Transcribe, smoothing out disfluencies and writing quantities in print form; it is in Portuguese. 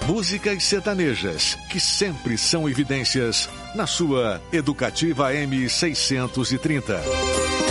músicas sertanejas, que sempre são evidências na sua Educativa M630.